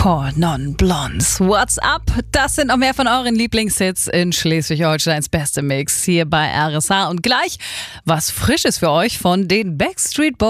Four Non-Blondes. What's up? Das sind noch mehr von euren Lieblingshits in Schleswig-Holsteins beste Mix hier bei RSH. Und gleich was Frisches für euch von den Backstreet Boys.